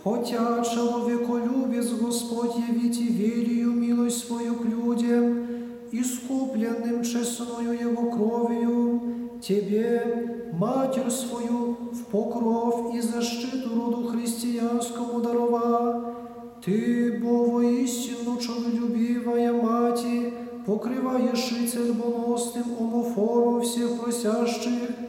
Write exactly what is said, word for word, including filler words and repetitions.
Хотя человеколюбец Господь явить и верию милость свою к людям, искупленным честною Его кровью, Тебе, Матерь свою, в покров и защиту роду христианскому дарова. Ты, бо воистину человеколюбивая Мати, покрываешь и цербоносным омофором всех просящих,